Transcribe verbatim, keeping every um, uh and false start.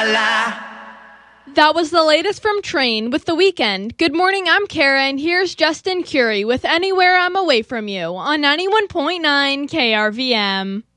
la. That was the latest from Train with The Weeknd. Good morning, I'm Kara, and here's Justin Curie with Anywhere I'm Away From You on ninety-one point nine K R V M.